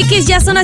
Peques, ya son las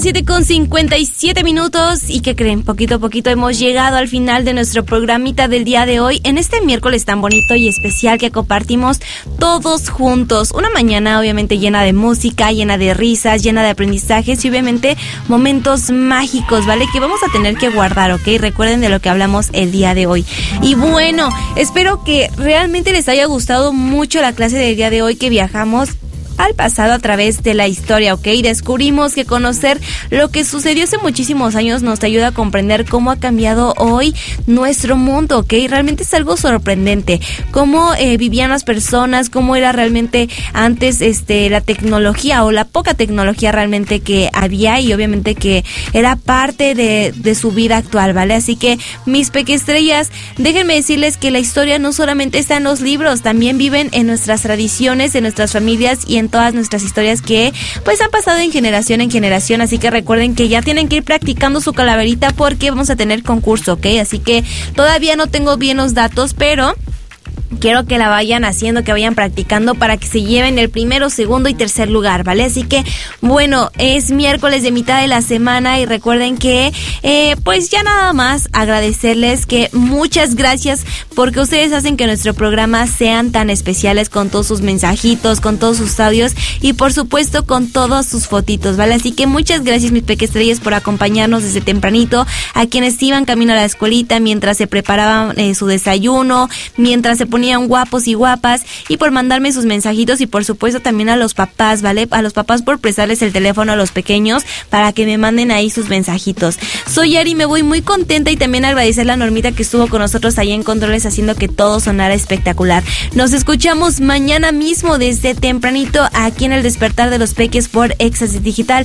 7:57 y ¿qué creen? Poquito a poquito hemos llegado al final de nuestro programita del día de hoy, en este miércoles tan bonito y especial que compartimos todos juntos. Una mañana obviamente llena de música, llena de risas, llena de aprendizajes y obviamente momentos mágicos, ¿vale? Que vamos a tener que guardar, ¿ok? Recuerden de lo que hablamos el día de hoy. Y bueno, espero que realmente les haya gustado mucho la clase del día de hoy, que viajamos al pasado a través de la historia, ¿ok? Descubrimos que conocer lo que sucedió hace muchísimos años nos ayuda a comprender cómo ha cambiado hoy nuestro mundo, ¿ok? Realmente es algo sorprendente, cómo vivían las personas, cómo era realmente antes la tecnología o la poca tecnología realmente que había, y obviamente que era parte de su vida actual, ¿vale? Así que, mis pequestrellas, déjenme decirles que la historia no solamente está en los libros, también viven en nuestras tradiciones, en nuestras familias y en todas nuestras historias que pues han pasado en generación, así que recuerden que ya tienen que ir practicando su calaverita porque vamos a tener concurso, ¿ok? Así que todavía no tengo bien los datos, pero quiero que la vayan haciendo, que vayan practicando para que se lleven el primero, segundo y tercer lugar, ¿vale? Así que, bueno, es miércoles de mitad de la semana y recuerden que, pues ya nada más agradecerles que muchas gracias porque ustedes hacen que nuestro programa sean tan especiales con todos sus mensajitos, con todos sus audios y por supuesto con todas sus fotitos, ¿vale? Así que muchas gracias, mis pequestrellas, por acompañarnos desde tempranito, a quienes iban camino a la escuelita mientras se preparaban su desayuno, mientras se ponían guapos y guapas, y por mandarme sus mensajitos, y por supuesto también a los papás, ¿vale? A los papás por prestarles el teléfono a los pequeños para que me manden ahí sus mensajitos. Soy Ari, me voy muy contenta, y también agradecer a Normita que estuvo con nosotros ahí en controles haciendo que todo sonara espectacular. Nos escuchamos mañana mismo desde tempranito aquí en el Despertar de los Peques por Éxtasis Digital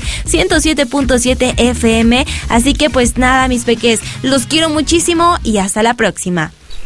107.7 FM. Así que pues nada, mis peques, los quiero muchísimo y hasta la próxima.